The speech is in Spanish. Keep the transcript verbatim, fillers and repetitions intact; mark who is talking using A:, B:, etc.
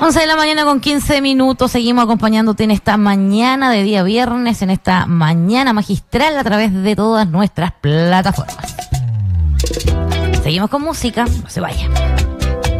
A: once de la mañana con quince minutos. Seguimos acompañándote en esta mañana de día viernes, en esta mañana magistral a través de todas nuestras plataformas. Seguimos con música, no se vaya.